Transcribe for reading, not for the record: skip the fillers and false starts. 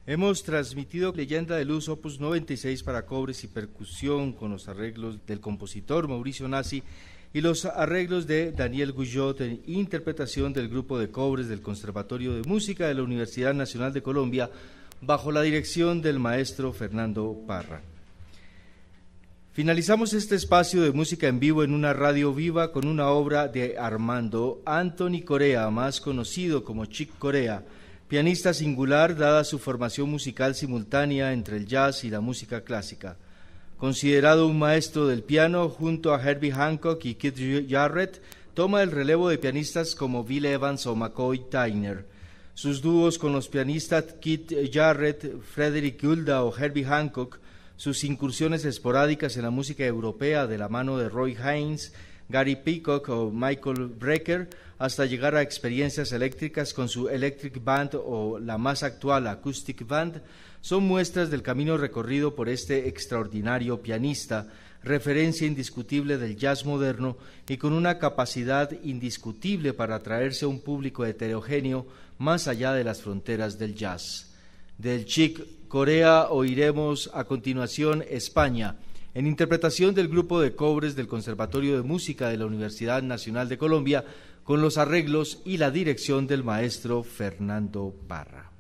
Hemos transmitido Leyenda de Luz Opus 96 para cobres y percusión con los arreglos del compositor Mauricio Nassi y los arreglos de Daniel Guyot en interpretación del grupo de cobres del Conservatorio de Música de la Universidad Nacional de Colombia bajo la dirección del maestro Fernando Parra. Finalizamos este espacio de música en vivo en una radio viva con una obra de Armando Anthony Corea, más conocido como Chick Corea, pianista singular dada su formación musical simultánea entre el jazz y la música clásica. Considerado un maestro del piano, junto a Herbie Hancock y Keith Jarrett, toma el relevo de pianistas como Bill Evans o McCoy Tyner. Sus dúos con los pianistas Keith Jarrett, Frederick Gulda o Herbie Hancock, sus incursiones esporádicas en la música europea de la mano de Roy Haynes, Gary Peacock o Michael Brecker, hasta llegar a experiencias eléctricas con su Electric Band o la más actual Acoustic Band, son muestras del camino recorrido por este extraordinario pianista, referencia indiscutible del jazz moderno y con una capacidad indiscutible para atraerse a un público heterogéneo más allá de las fronteras del jazz. Del Chick Corea oiremos a continuación España, en interpretación del grupo de cobres del Conservatorio de Música de la Universidad Nacional de Colombia, con los arreglos y la dirección del maestro Fernando Parra.